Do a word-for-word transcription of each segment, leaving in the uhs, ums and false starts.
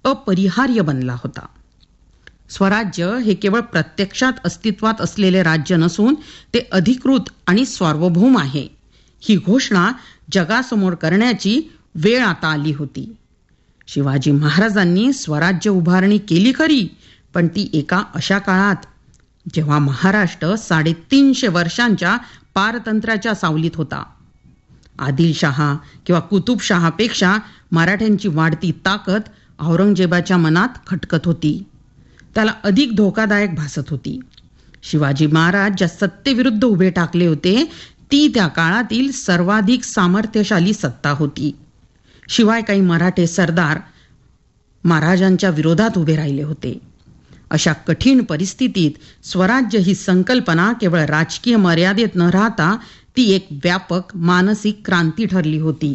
अपरिहार्य बनला होता. स्वराज्य हे केवळ प्रत्यक्षात अस्तित्वात असलेले राज्य नसून ते अधिकृत आणि सार्वभौम आहे, ही घोषणा जगासमोर करण्याची वेळ आता आली होती. शिवाजी महाराजांनी स्वराज्य उभारणी केली खरी, पण ती एका अशा काळात जेव्हा महाराष्ट्र साडेतीनशे वर्षांच्या पारतंत्र्याच्या सावलीत होता. आदिलशहा किंवा कुतुबशहापेक्षा मराठ्यांची वाढती ताकद औरंगजेबाच्या मनात खटकत होती. त्याला अधिक धोकादायक भासत होती. शिवाजी महाराज ज्या सत्तेविरुद्ध उभे ठाकले होते ती त्या काळातील सर्वाधिक सामर्थ्यशाली सत्ता होती. शिवाय काही मराठे सरदार महाराजांच्या विरोधात उभे राहिले होते. अशा कठीण परिस्थितीत स्वराज्य ही संकल्पना केवळ राजकीय मर्यादेत न राहता ती एक व्यापक मानसिक क्रांती ठरली होती.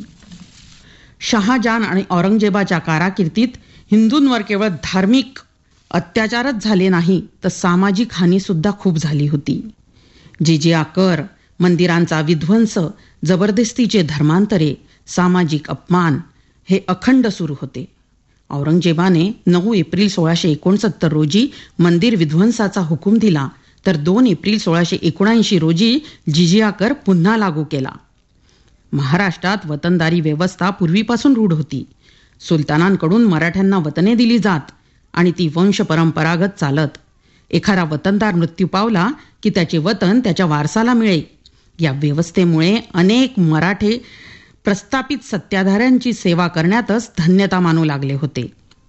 शहाजहान आणि औरंगजेबाच्या कारकिर्दीत हिंदूंवर केवळ धार्मिक अत्याचारच झाले नाही तर सामाजिक हानी सुद्धा खूप झाली होती. जिजिया कर, मंदिरांचा विध्वंस, जबरदस्तीचे धर्मांतरे, सामाजिक अपमान हे अखंड सुरू होते. औरंगजेबाने नऊ एप्रिल सोळाशे एकोणसत्तर रोजी मंदिर विध्वंसाचा हुकूम दिला, तर दोन एप्रिल सोळाशे एकोणऐंशी रोजी जिजिया कर पुन्हा लागू केला. महाराष्ट्रात वतनदारी व्यवस्था पूर्वीपासून रूढ होती. सुलतानांकडून मराठ्यांना वतने दिली जात आणि ती वंश परंपरागत चालत. एखादा वतनदार मृत्यू पावला की त्याचे वतन त्याच्या वारसाला मिळे. या व्यवस्थेमुळे अनेक मराठे प्रस्थापित सत्ताधाऱ्यांची सेवा करण्यातच धन्यता मानू लागले होते.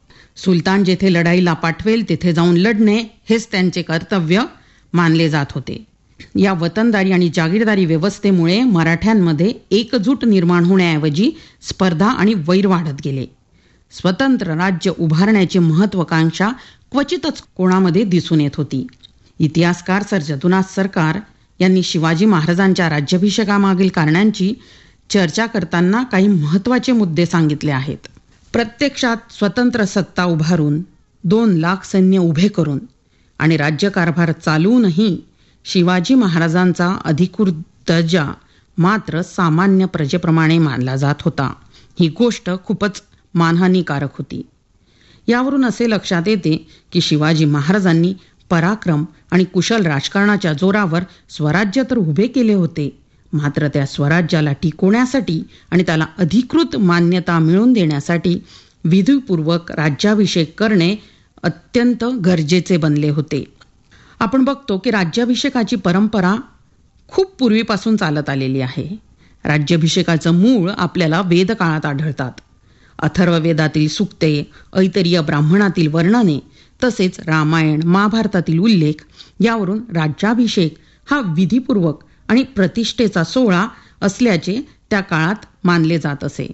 सुलतान जेथे लढाईला पाठवेल तेथे जाऊन लढणे हेच त्यांचे कर्तव्य मानले जात होते. या वतनदारी आणि जागीरदारी व्यवस्थेमुळे मराठ्यांमध्ये एकजूट निर्माण होण्याऐवजी स्पर्धा आणि वैर वाढत गेले. स्वतंत्र राज्य उभारण्याची महत्वाकांक्षा क्वचितच कोणामध्ये दिसून येत होती. इतिहासकार सर जदुनाथ सरकार यांनी शिवाजी महाराजांच्या राज्याभिषेकामागील कारणांची चर्चा करताना काही महत्त्वाचे मुद्दे सांगितले आहेत. प्रत्यक्षात स्वतंत्र सत्ता उभारून, दोन लाख सैन्य उभे करून आणि राज्यकारभार चालवूनही शिवाजी महाराजांचा अधिकृत दर्जा मात्र सामान्य प्रजेप्रमाणे मानला जात होता. ही गोष्ट खूपच मानहानीकारक होती. यावरून असे लक्षात येते की शिवाजी महाराजांनी पराक्रम आणि कुशल राजकारणाच्या जोरावर स्वराज्य तर उभे केले होते, मात्र त्या स्वराज्याला टिकवण्यासाठी आणि त्याला अधिकृत मान्यता मिळवून देण्यासाठी विधिपूर्वक राज्याभिषेक करणे अत्यंत गरजेचे बनले होते. आपण बघतो की राज्याभिषेकाची परंपरा खूप पूर्वीपासून चालत आलेली आहे. राज्याभिषेकाचं मूळ आपल्याला वेदकाळात आढळतात. अथर्ववेदातील सूक्ते, ऐतरीय ब्राह्मणातील वर्णने तसेच रामायण महाभारतातील उल्लेख यावरून राज्याभिषेक हा विधिपूर्वक आणि प्रतिष्ठेचा सोहळा असल्याचे त्या काळात मानले जात असे.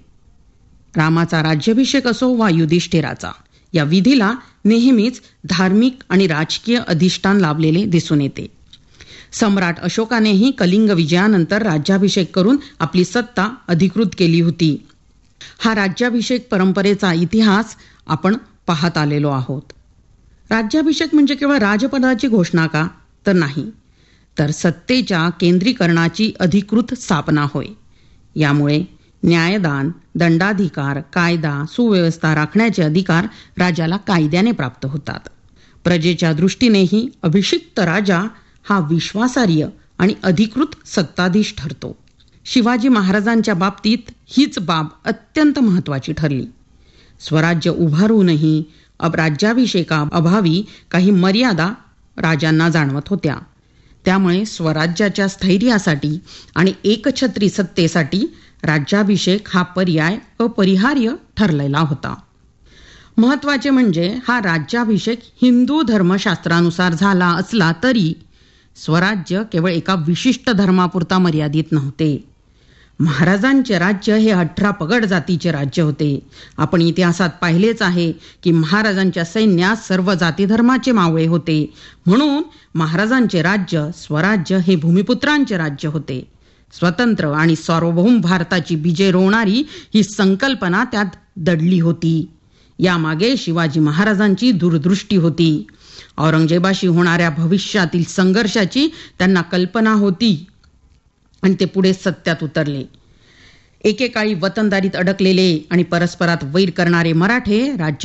रामाचा राज्याभिषेक असो वा युधिष्ठिराचा, या विधीला नेहमीच धार्मिक आणि राजकीय अधिष्ठान लाभलेले दिसून येते. सम्राट अशोकानेही कलिंग विजयानंतर राज्याभिषेक करून आपली सत्ता अधिकृत केली होती. हा राज्याभिषेक परंपरेचा इतिहास आपण पाहत आलेलो आहोत. राज्याभिषेक म्हणजे केवळ राजपदाची घोषणा का? तर नाही, तर सत्तेच्या केंद्रीकरणाची अधिकृत स्थापना होय. यामुळे न्यायदान, दंडाधिकार, कायदा, सुव्यवस्था राखण्याचे अधिकार राजाला कायद्याने प्राप्त होतात. प्रजेच्या दृष्टीनेही अभिषिक्त राजा हा विश्वासार्ह आणि अधिकृत सत्ताधीश ठरतो. शिवाजी महाराजांच्या बाबतीत हीच बाब अत्यंत महत्त्वाची ठरली. स्वराज्य उभारूनही राज्याभिषेका अभावी काही मर्यादा राजांना जाणवत होत्या. त्यामुळे स्वराज्याच्या स्थैर्यासाठी आणि एकछत्री सत्तेसाठी राज्याभिषेक हा पर्याय अपरिहार्य ठरलेला होता. महत्त्वाचे म्हणजे हा राज्याभिषेक हिंदू धर्मशास्त्रानुसार झाला असला तरी स्वराज्य केवळ एका विशिष्ट धर्मापुरता मर्यादित नव्हते. महाराजांचे राज्य हे अठरा पगड जातीचे राज्य होते. आपण इतिहासात पाहिलेच आहे की महाराजांच्या सैन्यात सर्व जाती धर्माचे मावळे होते. म्हणून महाराजांचे राज्य स्वराज्य हे भूमिपुत्रांचे राज्य होते. स्वतंत्र आणि सार्वभौम भारताची बीजे रोवणारी ही संकल्पना त्यात दडली होती. यामागे शिवाजी महाराजांची दूरदृष्टी होती. औरंगजेबाशी होणाऱ्या भविष्यातील संघर्षाची त्यांना कल्पना होती आणि ते पुढे सत्यात उतरले. एकेकाळी वतनदारीत अडकलेले आणि परस्परात वैर करणारे मराठे राज्य